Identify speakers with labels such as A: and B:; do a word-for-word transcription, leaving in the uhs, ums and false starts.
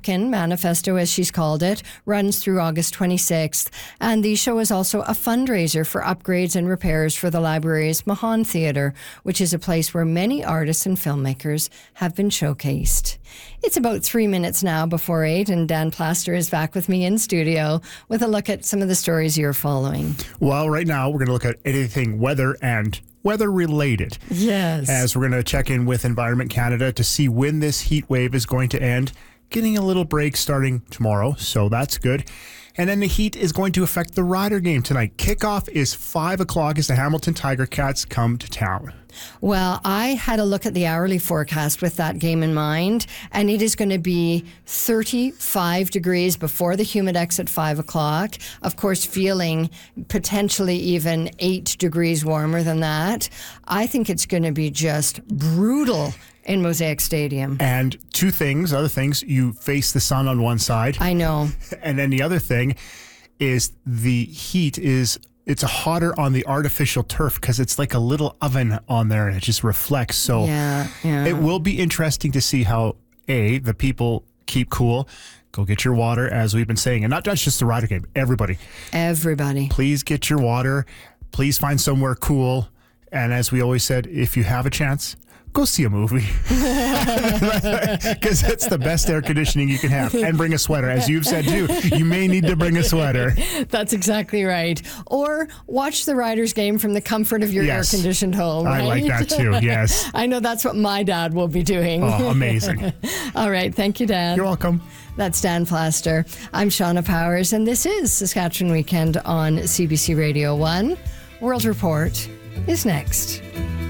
A: Napkin Manifesto, as she's called it, runs through August twenty-sixth. And the show is also a fundraiser for upgrades and repairs for the library's Mahan Theatre, which is a place where many artists and filmmakers have been showcased. It's about three minutes now before eight, and Dan Plaster is back with me in studio with a look at some of the stories you're following.
B: Well, right now we're going to look at anything weather and weather-related.
A: Yes.
B: As we're going to check in with Environment Canada to see when this heat wave is going to end. Getting a little break starting tomorrow, so that's good. And then the heat is going to affect the Rider game tonight. Kickoff is five o'clock as the Hamilton Tiger Cats come to town.
A: Well, I had a look at the hourly forecast with that game in mind, and it is going to be thirty-five degrees before the Humidex at five o'clock. Of course, feeling potentially even eight degrees warmer than that. I think it's going to be just brutal in Mosaic Stadium.
B: And two things, other things, you face the sun on one side.
A: I know.
B: And then the other thing is the heat is, it's hotter on the artificial turf because it's like a little oven on there and it just reflects. So
A: yeah, yeah.
B: It will be interesting to see how, A, the people keep cool. Go get your water, as we've been saying. And not just the Rider game, everybody.
A: Everybody.
B: Please get your water. Please find somewhere cool. And as we always said, if you have a chance, go see a movie, because it's the best air conditioning you can have. And bring a sweater. As you've said too, you may need to bring a sweater.
A: That's exactly right. Or watch the Riders game from the comfort of your
B: Yes.
A: air-conditioned home. Right?
B: I like that too, yes.
A: I know that's what my dad will be doing.
B: Oh, amazing.
A: All right. Thank you, Dan.
B: You're welcome.
A: That's Dan Plaster. I'm Shauna Powers, and this is Saskatchewan Weekend on C B C Radio one. World Report is next.